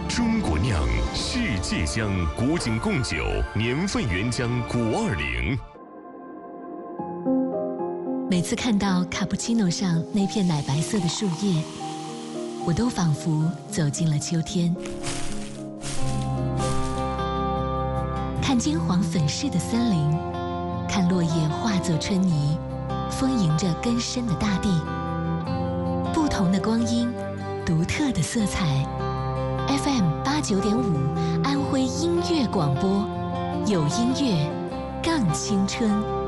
中国酿，世界香，古井贡酒，年份原浆520。 每次看到卡布奇诺上那片奶白色的树叶，我都仿佛走进了秋天。看金黄粉饰的森林，看落叶化作春泥，丰盈着根深的大地。不同的光阴，独特的色彩。FM 89.5，安徽音乐广播，有音乐，更青春。